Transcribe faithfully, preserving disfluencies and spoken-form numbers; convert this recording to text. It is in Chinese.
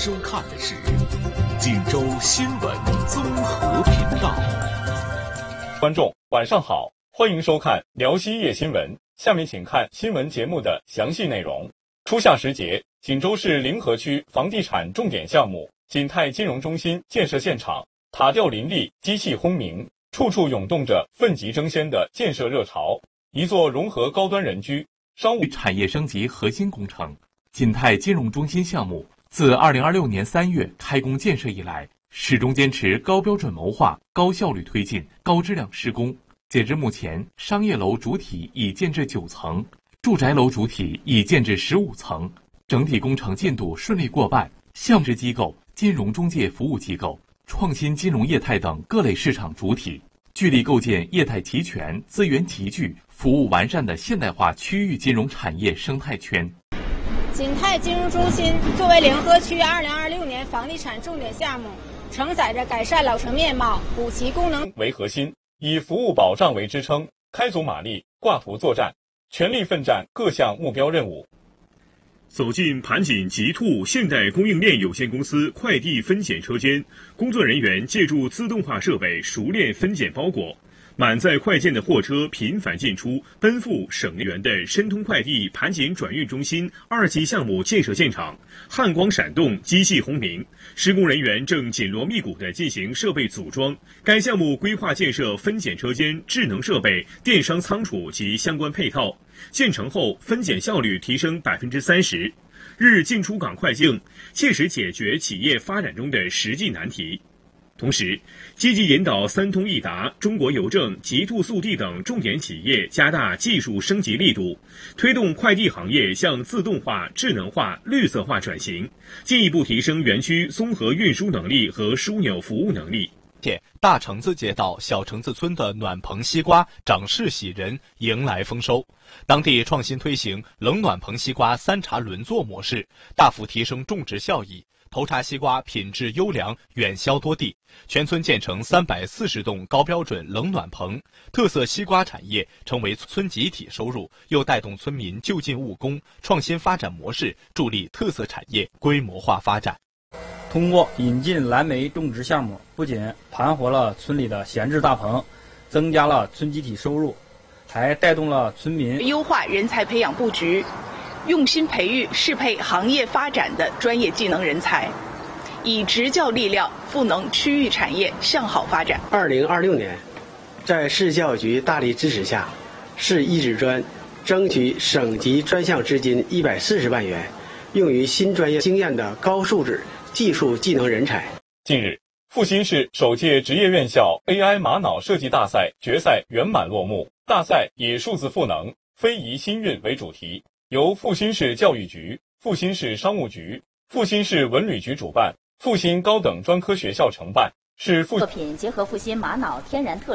收看的是锦州新闻综合频道。 观众晚上好，欢迎收看辽西夜新闻。下面请看新闻节目的详细内容。初夏时节，锦州市灵河区房地产重点项目锦泰金融中心建设现场塔吊林立，机器轰鸣，处处涌动着奋楫争先的建设热潮。一座融合高端人居、商务产业升级核心工程锦泰金融中心项目，自二零二六年三月开工建设以来，始终坚持高标准谋划、高效率推进、高质量施工。截至目前，商业楼主体已建至九层，住宅楼主体已建至十五层，整体工程进度顺利过半。项目机构、金融中介服务机构、创新金融业态等各类市场主体，聚力构建业态齐全、资源齐聚、服务完善的现代化区域金融产业生态圈。 锦泰金融中心作为灵河区二零二六年房地产重点项目，承载着改善老城面貌、补齐功能为核心，以服务保障为支撑，开足马力、挂图作战，全力奋战各项目标任务。 走进盘锦极兔现代供应链有限公司快递分拣车间，工作人员借助自动化设备熟练分拣包裹。满载快件的货车频繁进出，奔赴省内源的申通快递盘锦转运中心二级项目建设现场，汉光闪动，机器轰鸣，施工人员正紧锣密鼓地进行设备组装。该项目规划建设分拣车间、智能设备、电商仓储及相关配套，建成后分拣效率提升百分之三十，日进出港快净，切实解决企业发展中的实际难题。同时，积极引导三通一达、中国邮政、极兔速递等重点企业加大技术升级力度，推动快递行业向自动化、智能化、绿色化转型，进一步提升园区综合运输能力和枢纽服务能力。 大橙子街道小橙子村的暖棚西瓜长势喜人，迎来丰收。当地创新推行冷暖棚西瓜三茬轮作模式，大幅提升种植效益。头茬西瓜品质优良，远销多地，全村建成三百四十栋高标准冷暖棚，特色西瓜产业成为村集体收入，又带动村民就近务工，创新发展模式，助力特色产业规模化发展。 通过引进蓝莓种植项目，不仅盘活了村里的闲置大棚，增加了村集体收入，还带动了村民优化人才培养布局，用心培育适配行业发展的专业技能人才，以职教力量赋能区域产业向好发展。 二零二六年，在市教育局大力支持下，市一职专争取省级专项资金一百四十万元，用于新专业经验的高素质技术技能人才。 近日，阜新市首届职业院校 A I 玛瑙设计大赛决赛圆满落幕。大赛以数字赋能、非遗新韵为主题，由阜新市教育局、阜新市商务局、阜新市文旅局主办，阜新高等专科学校承办，是阜作品结合阜新玛瑙天然特